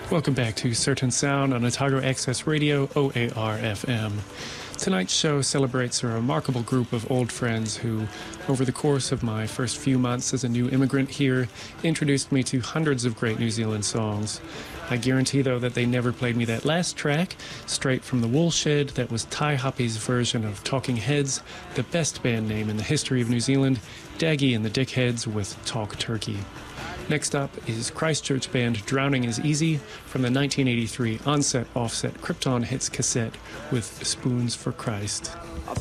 Welcome back to Certain Sound on Otago Access Radio, OAR-FM. Tonight's show celebrates a remarkable group of old friends who, over the course of my first few months as a new immigrant here, introduced me to hundreds of great New Zealand songs. I guarantee, though, that they never played me that last track, straight from the Woolshed, that was Tai Hapi's version of Talking Heads, the best band name in the history of New Zealand, Daggy and the Dickheads with Talk Turkey. Next up is Christchurch band Drowning is Easy from the 1983 Onset Offset Krypton Hits cassette with Spoons for Christ.